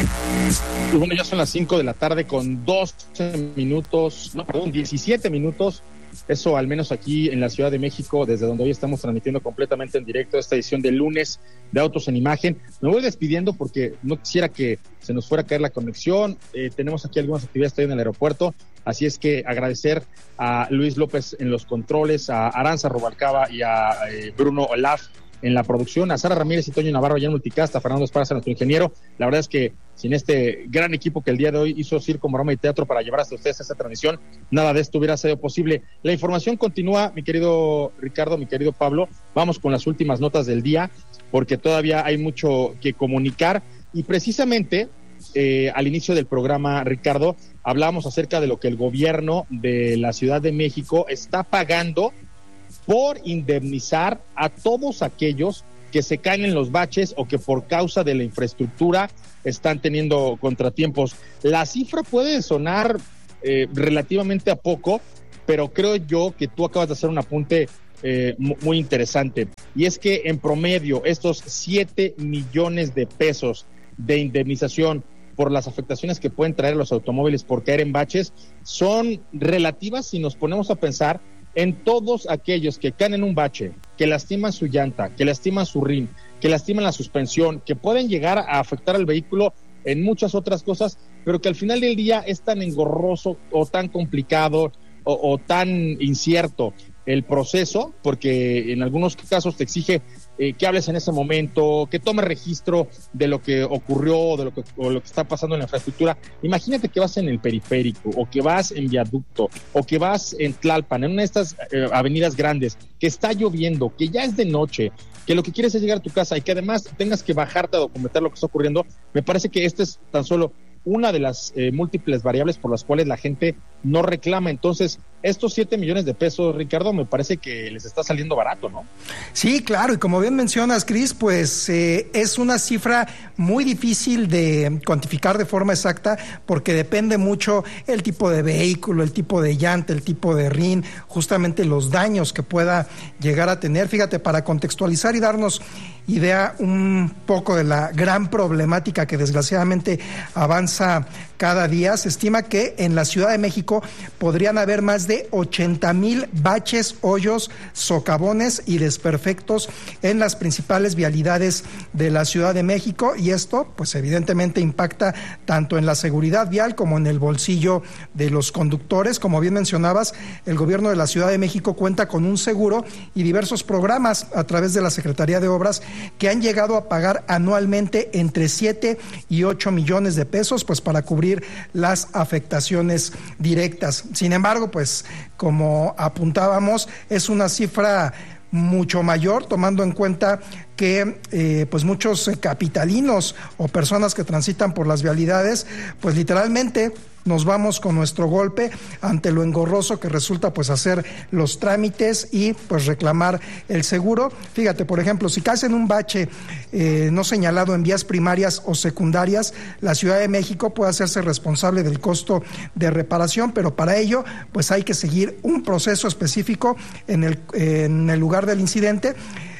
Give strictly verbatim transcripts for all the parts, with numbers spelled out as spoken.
Y bueno, ya son las cinco de la tarde con doce minutos, no, perdón, diecisiete minutos. Eso al menos aquí en la Ciudad de México, desde donde hoy estamos transmitiendo completamente en directo esta edición de lunes de Autos en Imagen. Me voy despidiendo porque no quisiera que se nos fuera a caer la conexión. Eh, tenemos aquí algunas actividades todavía en el aeropuerto, así es que agradecer a Luis López en los controles, a Aranza Rubalcaba y a eh, Bruno Olaf en la producción, a Sara Ramírez y Toño Navarro allá en Multicast, a Fernando Esparza, nuestro ingeniero. La verdad es que sin este gran equipo que el día de hoy hizo Circo, Maroma y Teatro para llevar hasta ustedes esta transmisión, nada de esto hubiera sido posible. La información continúa, mi querido Ricardo, mi querido Pablo. Vamos con las últimas notas del día, porque todavía hay mucho que comunicar. Y precisamente, eh, al inicio del programa, Ricardo, hablábamos acerca de lo que el gobierno de la Ciudad de México está pagando por indemnizar a todos aquellos que se caen en los baches o que por causa de la infraestructura están teniendo contratiempos. La cifra puede sonar eh, relativamente a poco, pero creo yo que tú acabas de hacer un apunte eh, muy interesante, y es que en promedio estos siete millones de pesos de indemnización por las afectaciones que pueden traer los automóviles por caer en baches son relativas si nos ponemos a pensar en todos aquellos que caen en un bache, que lastiman su llanta, que lastiman su rin, que lastiman la suspensión, que pueden llegar a afectar al vehículo en muchas otras cosas, pero que al final del día es tan engorroso o tan complicado o, o tan incierto el proceso, porque en algunos casos te exige eh, que hables en ese momento, que tomes registro de lo que ocurrió, de lo que, o lo que está pasando en la infraestructura. Imagínate que vas en el periférico, o que vas en Viaducto, o que vas en Tlalpan, en una de estas eh, avenidas grandes, que está lloviendo, que ya es de noche, que lo que quieres es llegar a tu casa y que además tengas que bajarte a documentar lo que está ocurriendo. Me parece que este es tan solo una de las eh, múltiples variables por las cuales la gente no reclama. Entonces, estos siete millones de pesos, Ricardo, me parece que les está saliendo barato, ¿no? Sí, claro, y como bien mencionas, Cris, pues eh, es una cifra muy difícil de cuantificar de forma exacta, porque depende mucho el tipo de vehículo, el tipo de llanta, el tipo de rin, justamente los daños que pueda llegar a tener. Fíjate, para contextualizar y darnos idea un poco de la gran problemática que desgraciadamente avanza cada día, se estima que en la Ciudad de México podrían haber más de ochenta mil baches, hoyos, socavones y desperfectos en las principales vialidades de la Ciudad de México, y esto pues evidentemente impacta tanto en la seguridad vial como en el bolsillo de los conductores. Como bien mencionabas, el gobierno de la Ciudad de México cuenta con un seguro y diversos programas a través de la Secretaría de Obras que han llegado a pagar anualmente entre siete y ocho millones de pesos, pues para cubrir las afectaciones directas. Sin embargo, pues como apuntábamos, es una cifra mucho mayor, tomando en cuenta que eh, pues muchos capitalinos o personas que transitan por las vialidades, pues literalmente nos vamos con nuestro golpe ante lo engorroso que resulta pues hacer los trámites y pues reclamar el seguro. Fíjate, por ejemplo, si caes en un bache eh, no señalado en vías primarias o secundarias, la Ciudad de México puede hacerse responsable del costo de reparación, pero para ello pues hay que seguir un proceso específico en el, eh, en el lugar del incidente,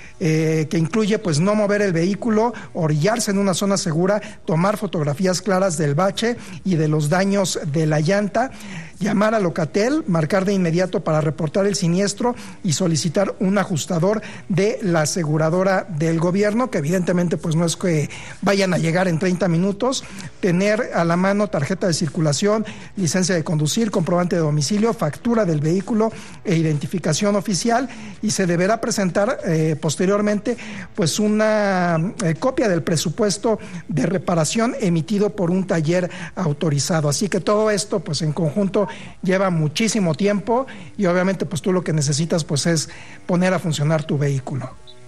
Eh, que incluye pues no mover el vehículo, orillarse en una zona segura, tomar fotografías claras del bache y de los daños de la llanta, llamar a Locatel, marcar de inmediato para reportar el siniestro y solicitar un ajustador de la aseguradora del gobierno, que evidentemente pues no es que vayan a llegar en treinta minutos, tener a la mano tarjeta de circulación, licencia de conducir, comprobante de domicilio, factura del vehículo e identificación oficial, y se deberá presentar eh, posteriormente pues una eh, copia del presupuesto de reparación emitido por un taller autorizado. Así que todo esto pues en conjunto lleva muchísimo tiempo, y obviamente pues tú lo que necesitas pues es poner a funcionar tu vehículo.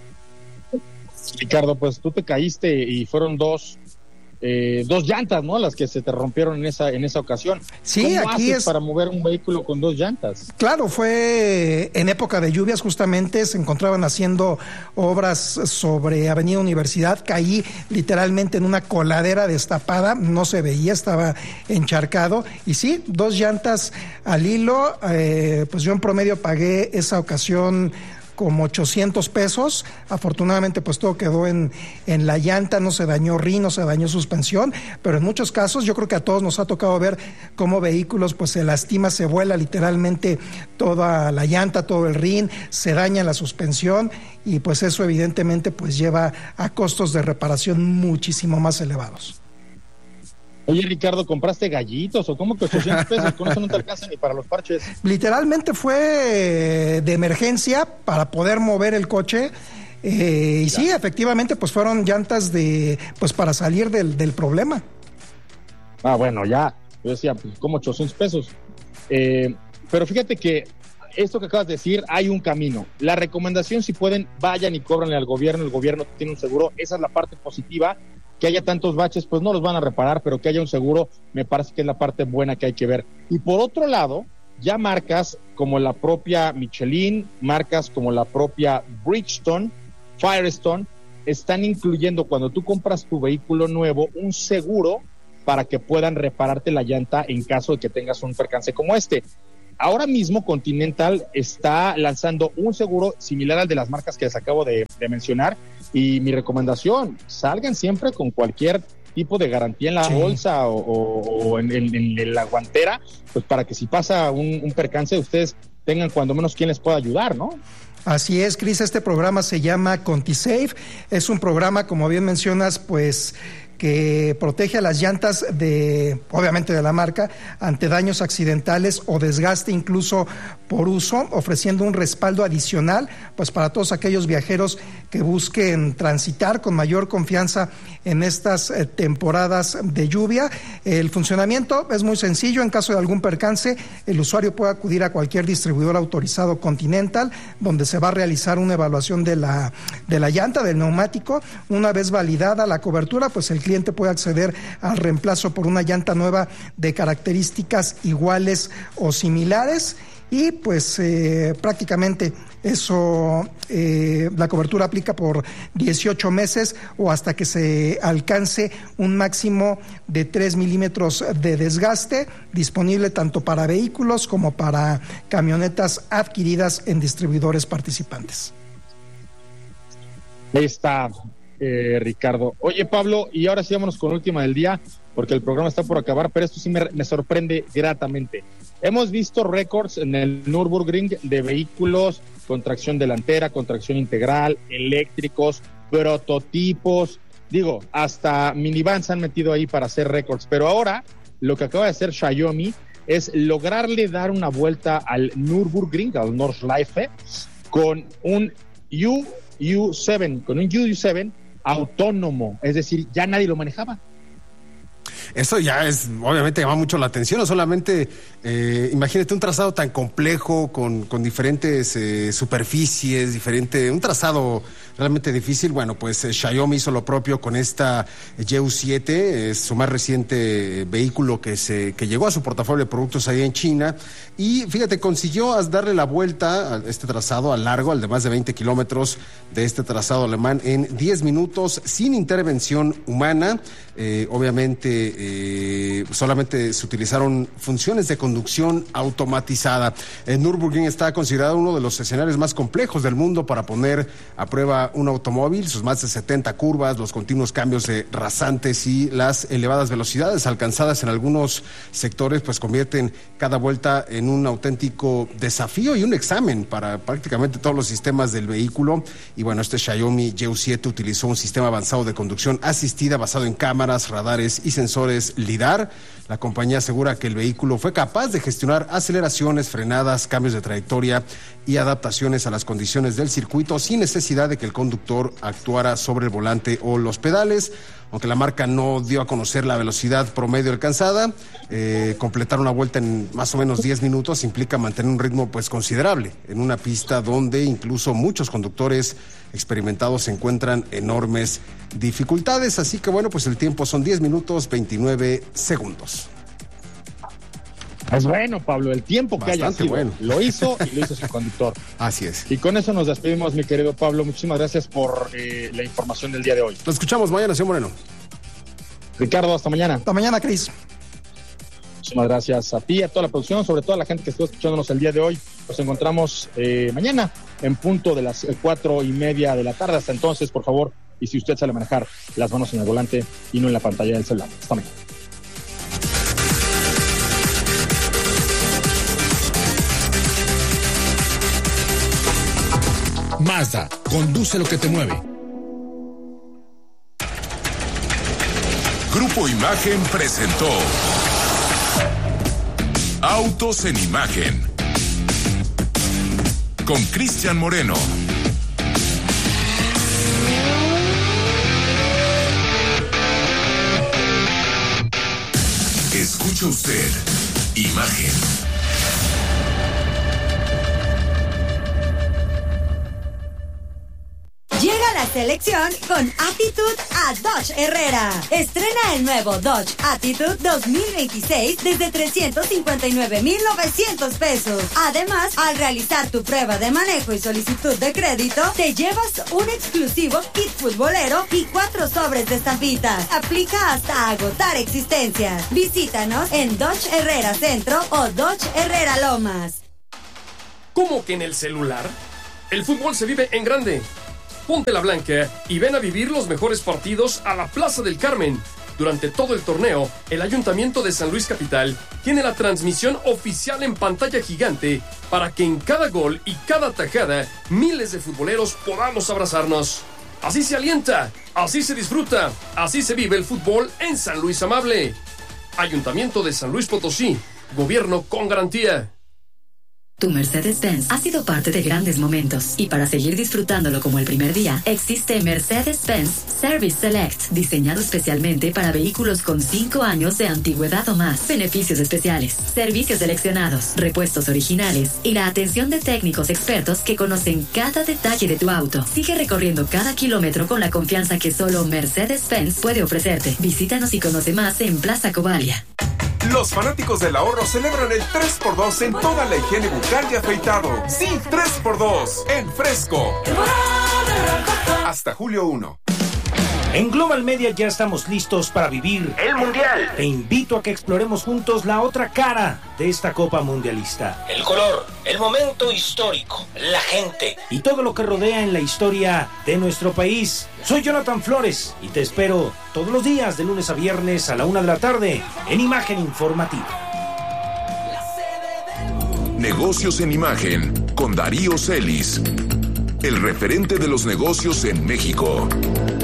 Ricardo, pues tú te caíste y fueron dos eh, dos llantas, ¿no? Las que se te rompieron en esa en esa ocasión. Sí, ¿Cómo aquí haces es para mover un vehículo con dos llantas? Claro, fue en época de lluvias, justamente se encontraban haciendo obras sobre Avenida Universidad. Caí literalmente en una coladera destapada, no se veía, estaba encharcado, y sí, dos llantas al hilo. Eh, pues yo en promedio pagué esa ocasión como ochocientos pesos. Afortunadamente pues todo quedó en, en la llanta, no se dañó rin, no se dañó suspensión, pero en muchos casos yo creo que a todos nos ha tocado ver cómo vehículos pues se lastima, se vuela literalmente toda la llanta, todo el rin, se daña la suspensión y pues eso evidentemente pues lleva a costos de reparación muchísimo más elevados. Oye, Ricardo, ¿compraste gallitos o cómo que ochocientos pesos? Con eso no te alcanza ni para los parches. Literalmente fue de emergencia para poder mover el coche. Eh, y ya. Sí, efectivamente, pues fueron llantas de, pues para salir del, del problema. Ah, bueno, ya. Yo decía, pues, ¿cómo ochocientos pesos? Eh, pero fíjate que esto que acabas de decir, hay un camino. La recomendación, si pueden, vayan y cóbranle al gobierno. El gobierno tiene un seguro. Esa es la parte positiva. Que haya tantos baches, pues no los van a reparar, pero que haya un seguro, me parece que es la parte buena que hay que ver. Y por otro lado, ya marcas como la propia Michelin, marcas como la propia Bridgestone, Firestone, están incluyendo cuando tú compras tu vehículo nuevo un seguro para que puedan repararte la llanta en caso de que tengas un percance como este. Ahora mismo Continental está lanzando un seguro similar al de las marcas que les acabo de, de mencionar, y mi recomendación, salgan siempre con cualquier tipo de garantía en la sí. bolsa o, o, o en, en, en la guantera, pues para que si pasa un, un percance ustedes tengan cuando menos quien les pueda ayudar, ¿no? Así es, Cris, este programa se llama ContiSafe, es un programa, como bien mencionas, pues que protege a las llantas de, obviamente de la marca, ante daños accidentales o desgaste incluso por uso, ofreciendo un respaldo adicional pues para todos aquellos viajeros que busquen transitar con mayor confianza en estas eh, temporadas de lluvia. El funcionamiento es muy sencillo. En caso de algún percance, el usuario puede acudir a cualquier distribuidor autorizado Continental, donde se va a realizar una evaluación de la, de la llanta, del neumático. Una vez validada la cobertura, pues el cliente puede acceder al reemplazo por una llanta nueva de características iguales o similares. Y pues eh, prácticamente eso, eh, la cobertura aplica por dieciocho meses o hasta que se alcance un máximo de tres milímetros de desgaste, disponible tanto para vehículos como para camionetas adquiridas en distribuidores participantes. Ahí está, eh, Ricardo. Oye, Pablo, y ahora sí vámonos con la última del día, porque el programa está por acabar, pero esto sí me, me sorprende gratamente. Hemos visto récords en el Nürburgring de vehículos con tracción delantera, con tracción integral, eléctricos, prototipos, digo, hasta minivans se han metido ahí para hacer récords, pero ahora lo que acaba de hacer Xiaomi es lograrle dar una vuelta al Nürburgring, al Nordschleife, con un U U siete, con un U U siete autónomo, es decir, ya nadie lo manejaba. Eso ya es, obviamente llama mucho la atención, no solamente, eh, imagínate un trazado tan complejo, con, con diferentes eh, superficies, diferente, un trazado realmente difícil. Bueno, pues eh, Xiaomi hizo lo propio con esta U U siete, es su más reciente vehículo que se que llegó a su portafolio de productos ahí en China, y fíjate, consiguió darle la vuelta a este trazado, al largo, al de más de veinte kilómetros de este trazado alemán en diez minutos, sin intervención humana. Eh, obviamente eh, solamente se utilizaron funciones de conducción automatizada. El Nürburgring está considerado uno de los escenarios más complejos del mundo para poner a prueba un automóvil, sus más de setenta curvas, los continuos cambios de rasantes y las elevadas velocidades alcanzadas en algunos sectores pues convierten cada vuelta en un auténtico desafío y un examen para prácticamente todos los sistemas del vehículo. Y bueno, este Xiaomi U U siete utilizó un sistema avanzado de conducción asistida basado en cámaras, radares y sensores LiDAR. La compañía asegura que el vehículo fue capaz de gestionar aceleraciones, frenadas, cambios de trayectoria y adaptaciones a las condiciones del circuito sin necesidad de que el conductor actuara sobre el volante o los pedales. Aunque la marca no dio a conocer la velocidad promedio alcanzada, eh, completar una vuelta en más o menos diez minutos implica mantener un ritmo pues considerable en una pista donde incluso muchos conductores experimentados encuentran enormes dificultades. Así que bueno, pues el tiempo son diez minutos veintinueve segundos. Es bueno, Pablo, el tiempo que haya sido, bueno. Lo hizo y lo hizo su conductor. Así es. Y con eso nos despedimos, mi querido Pablo. Muchísimas gracias por eh, la información del día de hoy. Nos escuchamos mañana, señor Moreno. Ricardo, hasta mañana. Hasta mañana, Cris. Muchísimas gracias a ti, a toda la producción, sobre todo a la gente que estuvo escuchándonos el día de hoy. Nos encontramos eh, mañana en punto de las cuatro y media de la tarde. Hasta entonces, por favor, y si usted sale a manejar, las manos en el volante y no en la pantalla del celular. Hasta mañana. Mazda, conduce lo que te mueve. Grupo Imagen presentó Autos en Imagen con Cristian Moreno. Escucha usted Imagen. Llega la selección con Attitude a Dodge Herrera. Estrena el nuevo Dodge Attitude dos mil veintiséis desde trescientos cincuenta y nueve mil novecientos pesos. Además, al realizar tu prueba de manejo y solicitud de crédito, te llevas un exclusivo kit futbolero y cuatro sobres de estampitas. Aplica hasta agotar existencias. Visítanos en Dodge Herrera Centro o Dodge Herrera Lomas. ¿Cómo que en el celular? El fútbol se vive en grande. Ponte la blanca y ven a vivir los mejores partidos a la Plaza del Carmen. Durante todo el torneo, el Ayuntamiento de San Luis Capital tiene la transmisión oficial en pantalla gigante para que en cada gol y cada tajada miles de futboleros podamos abrazarnos. Así se alienta, así se disfruta, así se vive el fútbol en San Luis Amable. Ayuntamiento de San Luis Potosí, gobierno con garantía. Tu Mercedes-Benz ha sido parte de grandes momentos y para seguir disfrutándolo como el primer día, existe Mercedes-Benz Service Select, diseñado especialmente para vehículos con cinco años de antigüedad o más. Beneficios especiales, servicios seleccionados, repuestos originales y la atención de técnicos expertos que conocen cada detalle de tu auto. Sigue recorriendo cada kilómetro con la confianza que solo Mercedes-Benz puede ofrecerte. Visítanos y conoce más en Plaza Covalia. Los fanáticos del ahorro celebran el tres por dos en toda la higiene bucal y afeitado. Sí, tres por dos en Fresco. Hasta julio primero. En Global Media ya estamos listos para vivir el Mundial. Te invito a que exploremos juntos la otra cara de esta Copa Mundialista. El color, el momento histórico, la gente y todo lo que rodea en la historia de nuestro país. Soy Jonathan Flores y te espero todos los días de lunes a viernes a la una de la tarde en Imagen Informativa. Negocios en Imagen con Darío Celis, el referente de los negocios en México.